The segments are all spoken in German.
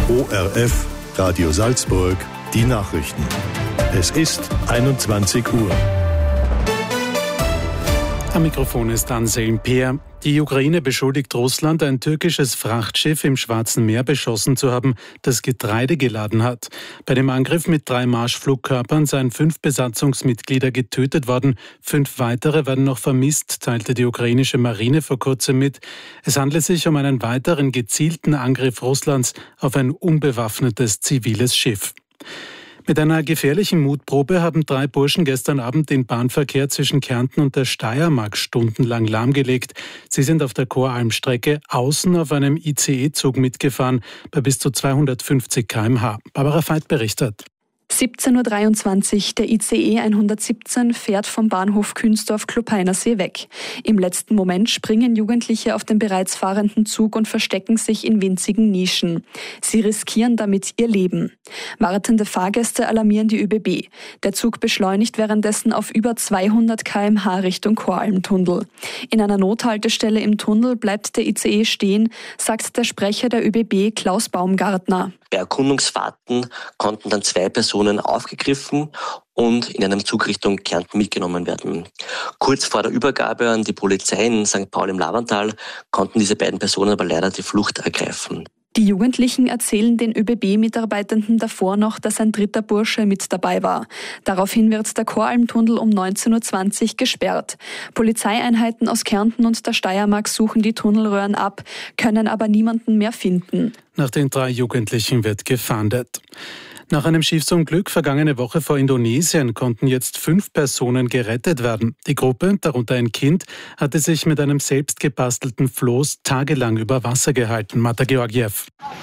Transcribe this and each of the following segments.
ORF, Radio Salzburg, die Nachrichten. Es ist 21 Uhr. Am Mikrofon ist Anselm Peer. Die Ukraine beschuldigt Russland, ein türkisches Frachtschiff im Schwarzen Meer beschossen zu haben, das Getreide geladen hat. Bei dem Angriff mit 3 Marschflugkörpern seien 5 Besatzungsmitglieder getötet worden. 5 weitere werden noch vermisst, teilte die ukrainische Marine vor kurzem mit. Es handle sich um einen weiteren gezielten Angriff Russlands auf ein unbewaffnetes ziviles Schiff. Mit einer gefährlichen Mutprobe haben 3 Burschen gestern Abend den Bahnverkehr zwischen Kärnten und der Steiermark stundenlang lahmgelegt. Sie sind auf der Choralmstrecke außen auf einem ICE-Zug mitgefahren, bei bis zu 250 km/h. Barbara Veit berichtet. 17.23 Uhr, der ICE 117 fährt vom Bahnhof Künzdorf-Klopeinersee weg. Im letzten Moment springen Jugendliche auf den bereits fahrenden Zug und verstecken sich in winzigen Nischen. Sie riskieren damit ihr Leben. Wartende Fahrgäste alarmieren die ÖBB. Der Zug beschleunigt währenddessen auf über 200 km/h Richtung Choralmtunnel. In einer Nothaltestelle im Tunnel bleibt der ICE stehen, sagt der Sprecher der ÖBB Klaus Baumgartner. Bei Erkundungsfahrten konnten dann 2 Personen aufgegriffen und in einem Zug Richtung Kärnten mitgenommen werden. Kurz vor der Übergabe an die Polizei in St. Paul im Lavantal konnten diese beiden Personen aber leider die Flucht ergreifen. Die Jugendlichen erzählen den ÖBB-Mitarbeitenden davor noch, dass ein 3. Bursche mit dabei war. Daraufhin wird der Choralmtunnel um 19.20 Uhr gesperrt. Polizeieinheiten aus Kärnten und der Steiermark suchen die Tunnelröhren ab, können aber niemanden mehr finden. Nach den 3 Jugendlichen wird gefahndet. Nach einem Schiffsunglück vergangene Woche vor Indonesien konnten jetzt 5 Personen gerettet werden. Die Gruppe, darunter ein Kind, hatte sich mit einem selbst gebastelten Floß tagelang über Wasser gehalten. Marta Georgiev.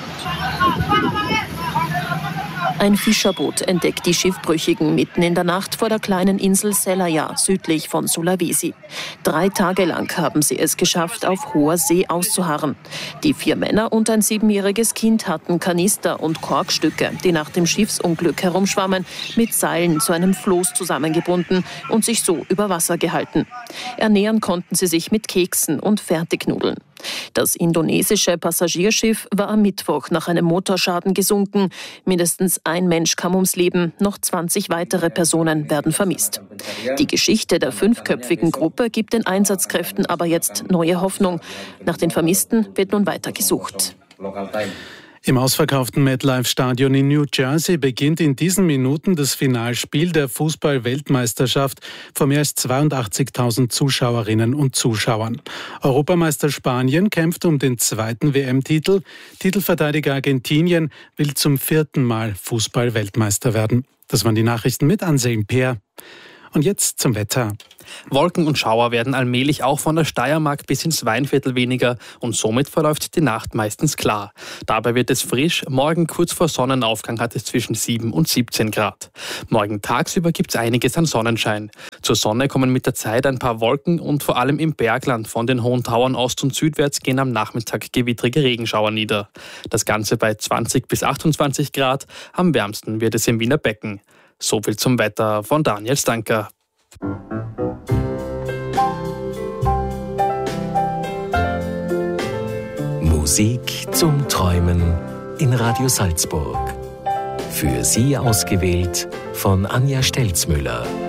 Ein Fischerboot entdeckt die Schiffbrüchigen mitten in der Nacht vor der kleinen Insel Selayar, südlich von Sulawesi. 3 Tage lang haben sie es geschafft, auf hoher See auszuharren. Die 4 Männer und ein 7-jähriges Kind hatten Kanister und Korkstücke, die nach dem Schiffsunglück herumschwammen, mit Seilen zu einem Floß zusammengebunden und sich so über Wasser gehalten. Ernähren konnten sie sich mit Keksen und Fertignudeln. Das indonesische Passagierschiff war am Mittwoch nach einem Motorschaden gesunken. Mindestens ein Mensch kam ums Leben, noch 20 weitere Personen werden vermisst. Die Geschichte der 5-köpfigen Gruppe gibt den Einsatzkräften aber jetzt neue Hoffnung. Nach den Vermissten wird nun weiter gesucht. Im ausverkauften MetLife-Stadion in New Jersey beginnt in diesen Minuten das Finalspiel der Fußball-Weltmeisterschaft vor mehr als 82.000 Zuschauerinnen und Zuschauern. Europameister Spanien kämpft um den 2. WM-Titel. Titelverteidiger Argentinien will zum 4. Mal Fußball-Weltmeister werden. Das waren die Nachrichten mit Anselm Peer. Und jetzt zum Wetter. Wolken und Schauer werden allmählich auch von der Steiermark bis ins Weinviertel weniger und somit verläuft die Nacht meistens klar. Dabei wird es frisch, morgen kurz vor Sonnenaufgang hat es zwischen 7 und 17 Grad. Morgen tagsüber gibt es einiges an Sonnenschein. Zur Sonne kommen mit der Zeit ein paar Wolken und vor allem im Bergland von den hohen Tauern ost- und südwärts gehen am Nachmittag gewittrige Regenschauer nieder. Das Ganze bei 20 bis 28 Grad, am wärmsten wird es im Wiener Becken. So viel zum Wetter von Daniel Stanker. Musik zum Träumen in Radio Salzburg. Für Sie ausgewählt von Anja Stelzmüller.